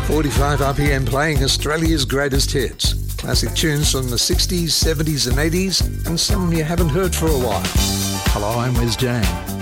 45 RPM playing Australia's greatest hits. Classic tunes from the 60s, 70s and 80s, and some you haven't heard for a while. Hello, I'm Wes Jane.